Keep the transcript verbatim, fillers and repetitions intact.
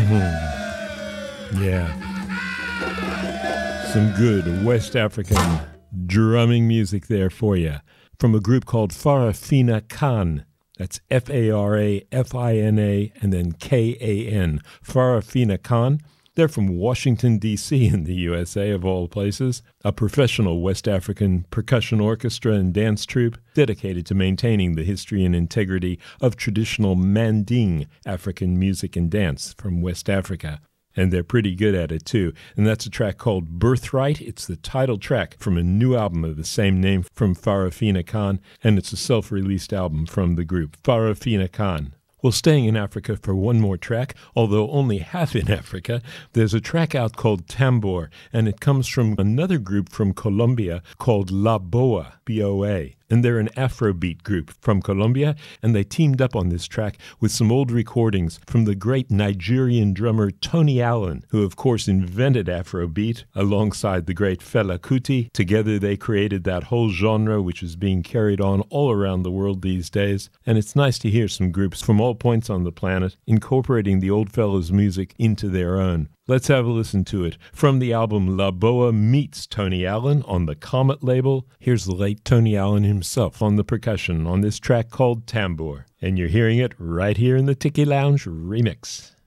Yeah. Some good West African drumming music there for you. From a group called Farafina Khan. That's F A R A F I N A and then K A N. Farafina Khan. They're from Washington, D C in the U S A, of all places, a professional West African percussion orchestra and dance troupe dedicated to maintaining the history and integrity of traditional Manding African music and dance from West Africa. And they're pretty good at it, too. And that's a track called Birthright. It's the title track from a new album of the same name from Farafina Khan, and it's a self-released album from the group, Farafina Khan. Well, staying in Africa for one more track, although only half in Africa, there's a track out called Tambor, and it comes from another group from Colombia called La Boa, B O A. And they're an Afrobeat group from Colombia, and they teamed up on this track with some old recordings from the great Nigerian drummer Tony Allen, who of course invented Afrobeat alongside the great Fela Kuti. Together they created that whole genre which is being carried on all around the world these days, and it's nice to hear some groups from all points on the planet incorporating the old fella's music into their own. Let's have a listen to it. From the album La Boa Meets Tony Allen on the Comet label, here's the late Tony Allen himself on the percussion on this track called Tambor. And you're hearing it right here in the Tiki Lounge remix.